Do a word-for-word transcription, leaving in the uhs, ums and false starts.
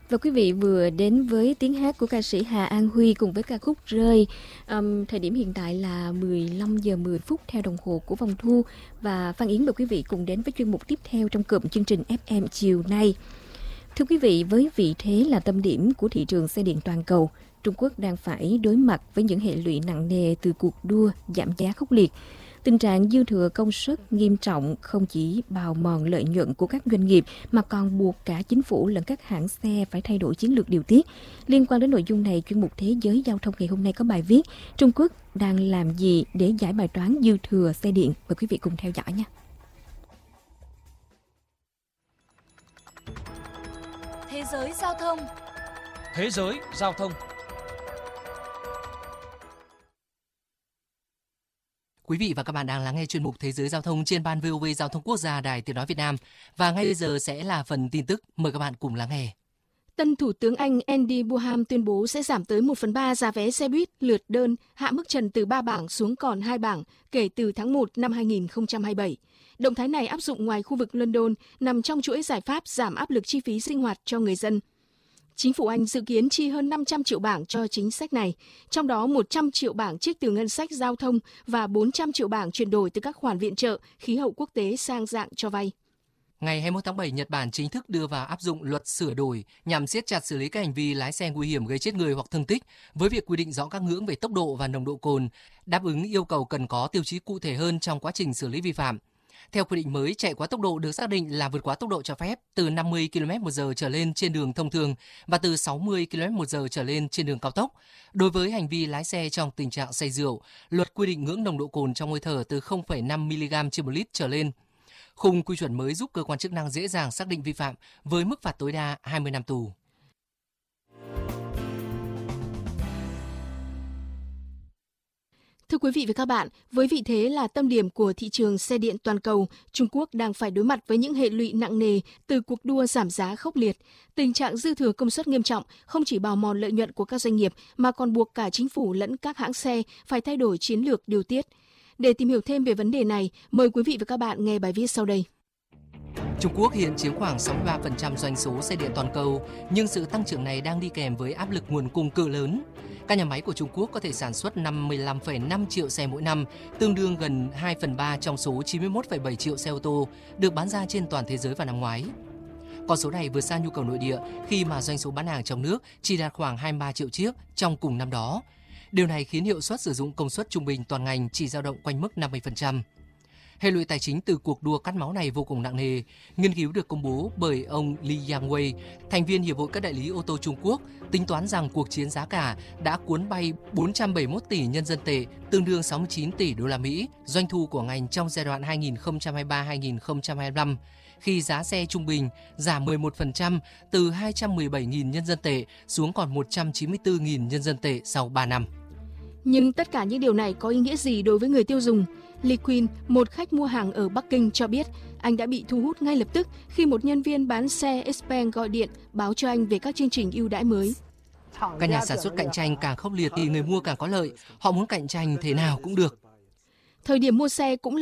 Và quý vị vừa đến với tiếng hát của ca sĩ Hà An Huy cùng với ca khúc Rơi. Um, thời điểm hiện tại là mười lăm giờ mười phút theo đồng hồ của vòng thu. Và Phan Yến mời quý vị cùng đến với chuyên mục tiếp theo trong cụm chương trình ép em chiều nay. Thưa quý vị, với vị thế là tâm điểm của thị trường xe điện toàn cầu, Trung Quốc đang phải đối mặt với những hệ lụy nặng nề từ cuộc đua giảm giá khốc liệt. Tình trạng dư thừa công suất nghiêm trọng không chỉ bào mòn lợi nhuận của các doanh nghiệp mà còn buộc cả chính phủ lẫn các hãng xe phải thay đổi chiến lược điều tiết. Liên quan đến nội dung này, chuyên mục Thế giới Giao thông ngày hôm nay có bài viết Trung Quốc đang làm gì để giải bài toán dư thừa xe điện. Mời quý vị cùng theo dõi nhé. Thế giới Giao thông. Thế giới Giao thông. Quý vị và các bạn đang lắng nghe chuyên mục Thế giới Giao thông trên ban vê o vê Giao thông Quốc gia Đài Tiếng nói Việt Nam. Và ngay bây giờ sẽ là phần tin tức. Mời các bạn cùng lắng nghe. Tân Thủ tướng Anh Andy Burnham tuyên bố sẽ giảm tới một phần ba giá vé xe buýt lượt đơn, hạ mức trần từ ba bảng xuống còn hai bảng kể từ tháng một năm hai nghìn không trăm hai mươi bảy. Động thái này áp dụng ngoài khu vực London, nằm trong chuỗi giải pháp giảm áp lực chi phí sinh hoạt cho người dân. Chính phủ Anh dự kiến chi hơn năm trăm triệu bảng cho chính sách này, trong đó một trăm triệu bảng trích từ ngân sách giao thông và bốn trăm triệu bảng chuyển đổi từ các khoản viện trợ khí hậu quốc tế sang dạng cho vay. Ngày hai mươi mốt tháng bảy, Nhật Bản chính thức đưa vào áp dụng luật sửa đổi nhằm siết chặt xử lý các hành vi lái xe nguy hiểm gây chết người hoặc thương tích với việc quy định rõ các ngưỡng về tốc độ và nồng độ cồn, đáp ứng yêu cầu cần có tiêu chí cụ thể hơn trong quá trình xử lý vi phạm. Theo quy định mới, chạy quá tốc độ được xác định là vượt quá tốc độ cho phép từ năm mươi ki lô mét một giờ trở lên trên đường thông thường và từ sáu mươi ki lô mét một giờ trở lên trên đường cao tốc. Đối với hành vi lái xe trong tình trạng say rượu, luật quy định ngưỡng nồng độ cồn trong hơi thở từ không phẩy năm mi-li-gam trên một lít trở lên. Khung quy chuẩn mới giúp cơ quan chức năng dễ dàng xác định vi phạm với mức phạt tối đa hai mươi năm tù. Thưa quý vị và các bạn, với vị thế là tâm điểm của thị trường xe điện toàn cầu, Trung Quốc đang phải đối mặt với những hệ lụy nặng nề từ cuộc đua giảm giá khốc liệt. Tình trạng dư thừa công suất nghiêm trọng không chỉ bào mòn lợi nhuận của các doanh nghiệp mà còn buộc cả chính phủ lẫn các hãng xe phải thay đổi chiến lược điều tiết. Để tìm hiểu thêm về vấn đề này, mời quý vị và các bạn nghe bài viết sau đây. Trung Quốc hiện chiếm khoảng sáu mươi ba phần trăm doanh số xe điện toàn cầu, nhưng sự tăng trưởng này đang đi kèm với áp lực nguồn cung cự lớn. Các nhà máy của Trung Quốc có thể sản xuất năm mươi lăm phẩy năm triệu xe mỗi năm, tương đương gần hai phần ba trong số chín mươi mốt phẩy bảy triệu xe ô tô được bán ra trên toàn thế giới vào năm ngoái. Con số này vượt xa nhu cầu nội địa khi mà doanh số bán hàng trong nước chỉ đạt khoảng hai mươi ba triệu chiếc trong cùng năm đó. Điều này khiến hiệu suất sử dụng công suất trung bình toàn ngành chỉ dao động quanh mức năm mươi phần trăm. Hệ lụy tài chính từ cuộc đua cắt máu này vô cùng nặng nề. Nghiên cứu được công bố bởi ông Li Yangwei, thành viên Hiệp hội các đại lý ô tô Trung Quốc, tính toán rằng cuộc chiến giá cả đã cuốn bay bốn trăm bảy mươi mốt tỷ nhân dân tệ, tương đương sáu mươi chín tỷ đô la Mỹ, doanh thu của ngành trong giai đoạn hai nghìn không trăm hai mươi ba đến hai nghìn không trăm hai mươi lăm, khi giá xe trung bình giảm mười một phần trăm từ hai trăm mười bảy nghìn nhân dân tệ xuống còn một trăm chín mươi tư nghìn nhân dân tệ sau ba năm. Nhưng tất cả những điều này có ý nghĩa gì đối với người tiêu dùng? Li Qin, một khách mua hàng ở Bắc Kinh cho biết, anh đã bị thu hút ngay lập tức khi một nhân viên bán xe Xpeng gọi điện báo cho anh về các chương trình ưu đãi mới. Các nhà sản xuất cạnh tranh càng khốc liệt thì người mua càng có lợi, họ muốn cạnh tranh thế nào cũng được. Thời điểm mua xe cũng là